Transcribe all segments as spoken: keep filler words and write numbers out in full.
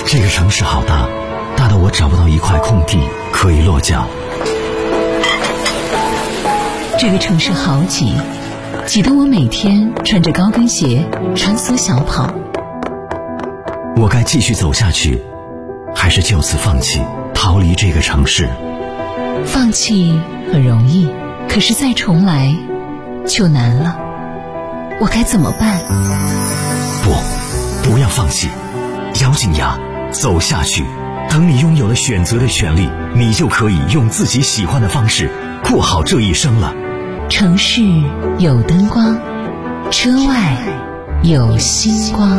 这个城市好大，大到我找不到一块空地可以落脚。 这个城市好挤，挤得我每天穿着高跟鞋穿梭小跑。 我该继续走下去，还是就此放弃，逃离这个城市？ 放弃很容易，可是再重来就难了。我该怎么办？ 不，不要放弃，咬紧牙走下去。等你拥有了选择的权利，你就可以用自己喜欢的方式过好这一生了。 城市有灯光，车外有星光。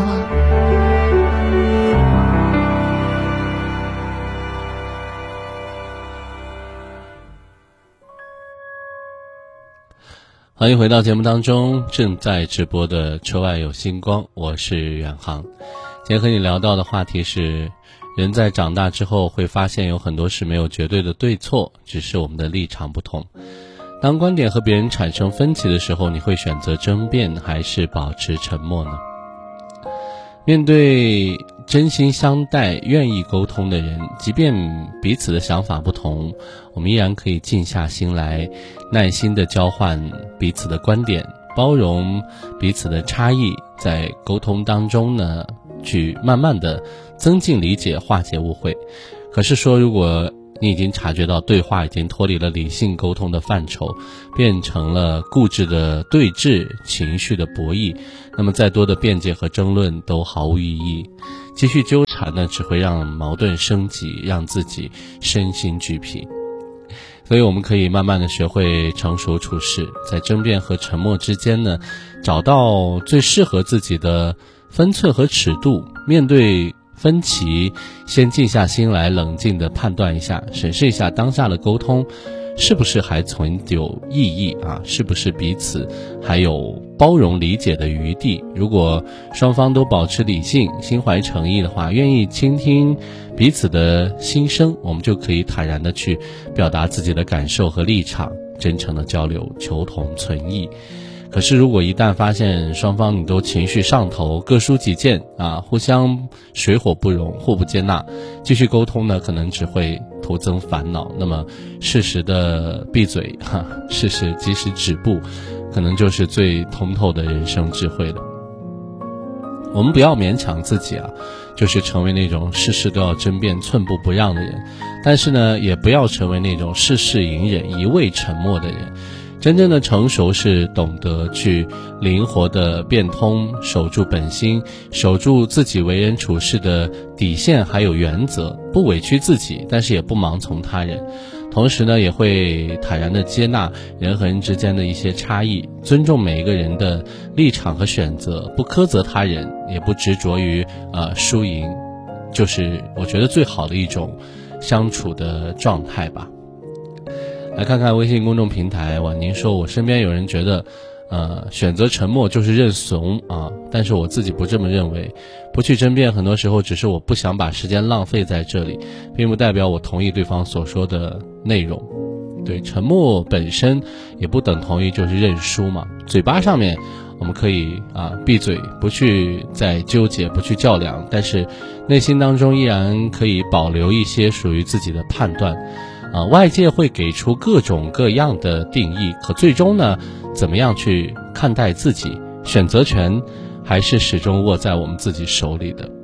欢迎回到节目当中，正在直播的车外有星光，我是远航。今天和你聊到的话题是，人在长大之后会发现有很多事没有绝对的对错，只是我们的立场不同。当观点和别人产生分歧的时候，你会选择争辩还是保持沉默呢？面对真心相待、愿意沟通的人，即便彼此的想法不同，我们依然可以静下心来，耐心地交换彼此的观点，包容彼此的差异，在沟通当中呢，去慢慢地增进理解，化解误会。可是说，如果你已经察觉到对话已经脱离了理性沟通的范畴，变成了固执的对峙、情绪的博弈，那么再多的辩解和争论都毫无意义。继续纠缠呢，只会让矛盾升级，让自己身心俱疲。所以我们可以慢慢的学会成熟处事，在争辩和沉默之间呢，找到最适合自己的分寸和尺度。面对分歧，先静下心来，冷静地判断一下，审视一下当下的沟通是不是还存有意义啊？是不是彼此还有包容理解的余地？如果双方都保持理性，心怀诚意的话，愿意倾听彼此的心声，我们就可以坦然地去表达自己的感受和立场，真诚的交流，求同存异。可是如果一旦发现双方你都情绪上头，各抒己见啊，互相水火不容，互不接纳，继续沟通呢，可能只会徒增烦恼。那么适时的闭嘴哈，适时及时止步，可能就是最通透的人生智慧了。我们不要勉强自己啊，就是成为那种事事都要争辩、寸步不让的人，但是呢，也不要成为那种事事隐忍、一味沉默的人。真正的成熟是懂得去灵活的变通，守住本心，守住自己为人处事的底线还有原则，不委屈自己，但是也不盲从他人。同时呢，也会坦然的接纳人和人之间的一些差异，尊重每一个人的立场和选择，不苛责他人，也不执着于呃输赢，就是我觉得最好的一种相处的状态吧。来看看微信公众平台，婉宁说，我身边有人觉得呃，选择沉默就是认怂啊，但是我自己不这么认为。不去争辩，很多时候只是我不想把时间浪费在这里，并不代表我同意对方所说的内容。对，沉默本身也不等同于就是认输嘛。嘴巴上面我们可以啊闭嘴，不去再纠结，不去较量，但是内心当中依然可以保留一些属于自己的判断。啊，外界会给出各种各样的定义，可最终呢，怎么样去看待自己，选择权还是始终握在我们自己手里的。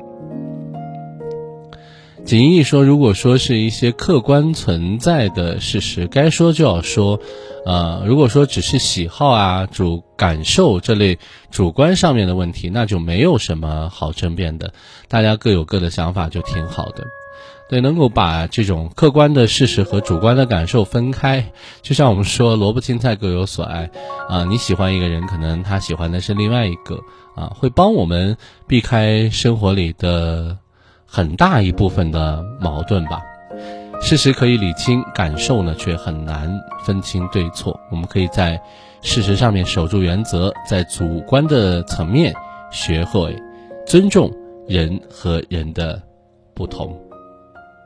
锦衣说，如果说是一些客观存在的事实，该说就要说。呃，如果说只是喜好啊、主感受这类主观上面的问题，那就没有什么好争辩的，大家各有各的想法就挺好的。对，能够把这种客观的事实和主观的感受分开，就像我们说萝卜青菜各有所爱啊，你喜欢一个人，可能他喜欢的是另外一个啊，会帮我们避开生活里的很大一部分的矛盾吧。事实可以理清，感受呢却很难分清对错。我们可以在事实上面守住原则，在主观的层面学会尊重人和人的不同。